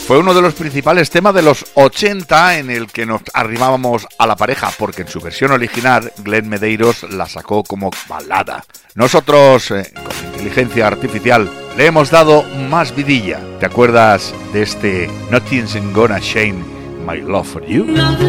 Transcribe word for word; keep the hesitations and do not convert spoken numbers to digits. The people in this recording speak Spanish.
Fue uno de los principales temas de los ochenta en el que nos arrimábamos a la pareja, porque en su versión original Glenn Medeiros la sacó como balada. Nosotros, eh, con inteligencia artificial, le hemos dado más vidilla. ¿Te acuerdas de este Nothing's Gonna Change My Love For You?